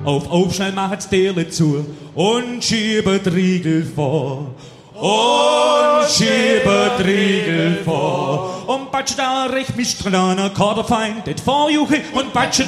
auf, schnell macht's Türle zu und schiebet Riegel vor. Und schiebet Riegel vor. Und batscht da recht mich dran, Kaderfeind, det vorjuche und batscht